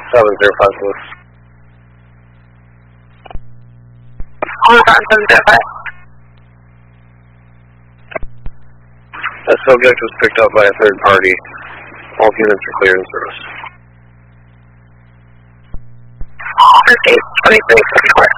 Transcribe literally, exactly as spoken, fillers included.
seven zero five four. Hold on, seven zero five. That subject was picked up by a third party. All units are clear in service. Eight twenty-three fifty-four.